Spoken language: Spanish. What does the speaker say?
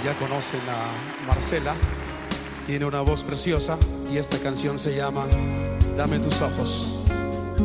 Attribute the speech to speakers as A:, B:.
A: Ya conocen a Marcela, tiene una voz preciosa y esta canción se llama Dame tus ojos.